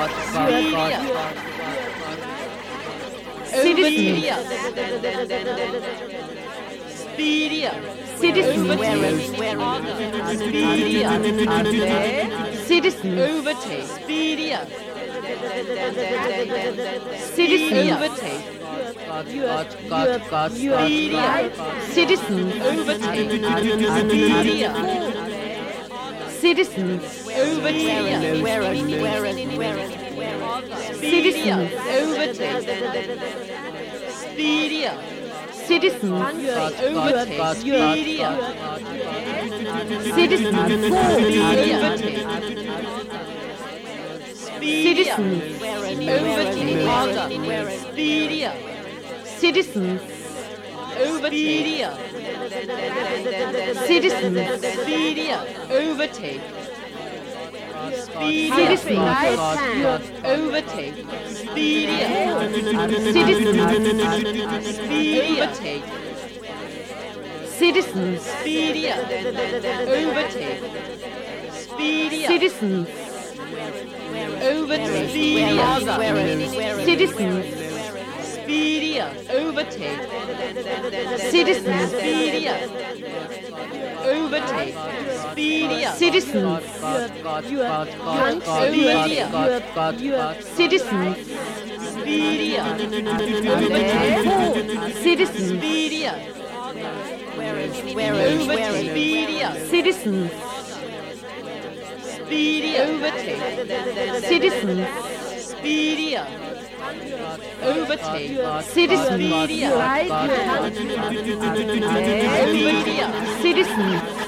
Citizen, citizen, overtake, speedier, citizen, overtake, citizen, overtake, speedier, citizens, overtake, citizens, overtake, speedier, citizens, overtake, speedier, citizens, overtake, citizens, overtake, harder, speedier, citizens, overtake, citizens, speedier, overtake, citizens, overtake, speedier, citizens, overtake, citizens, speedier, overtake, speedier, citizens, overtake, speedier, citizens, speedier, overtake, citizens, speedier, overtake, speedier, citizens, citizens, speedier, overtake, citizens, speedier, overtake, speedier, citizens, speedier, overtake, citizens, speedier, overtake, citizens, speedier, citizens,